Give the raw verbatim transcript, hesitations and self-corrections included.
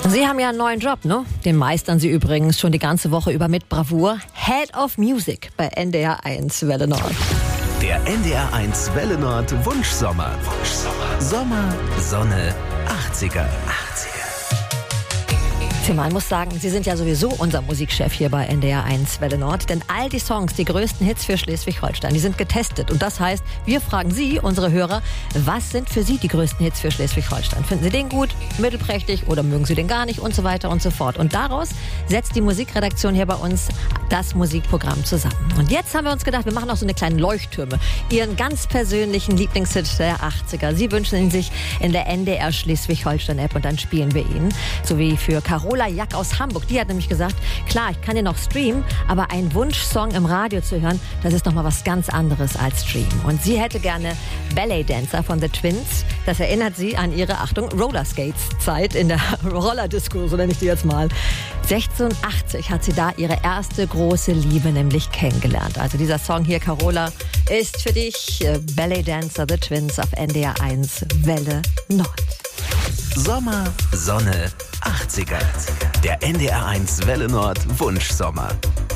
Sie haben ja einen neuen Job, ne? Den meistern Sie übrigens schon die ganze Woche über mit Bravour. Head of Music bei N D R eins Welle Nord. Der N D R eins Welle Nord Wunschsommer. Wunschsommer. Sommer, Sonne, achtziger. achtziger. Man muss sagen, Sie sind ja sowieso unser Musikchef hier bei N D R eins Welle Nord. Denn all die Songs, die größten Hits für Schleswig-Holstein, die sind getestet. Und das heißt, wir fragen Sie, unsere Hörer, was sind für Sie die größten Hits für Schleswig-Holstein? Finden Sie den gut, mittelprächtig oder mögen Sie den gar nicht und so weiter und so fort. Und daraus setzt die Musikredaktion hier bei uns das Musikprogramm zusammen. Und jetzt haben wir uns gedacht, wir machen auch so eine kleine Leuchttürme. Ihren ganz persönlichen Lieblingshit der achtziger. Sie wünschen ihn sich in der N D R Schleswig-Holstein-App und dann spielen wir ihn. So wie für Carola Jack aus Hamburg. Die hat nämlich gesagt, klar, ich kann den noch streamen, aber einen Wunschsong im Radio zu hören, das ist nochmal was ganz anderes als streamen. Und sie hätte gerne Ballet Dancer von The Twins. Das erinnert sie an ihre, Achtung, Rollerskates-Zeit in der Rollerdisco, so nenne ich die jetzt mal. sechsundachtzig hat sie da ihre erste große Liebe nämlich kennengelernt. Also dieser Song hier, Carola, ist für dich Ballet Dancer, The Twins auf N D R eins Welle Nord. Sommer, Sonne, achtziger. Der N D R eins Welle Nord Wunschsommer.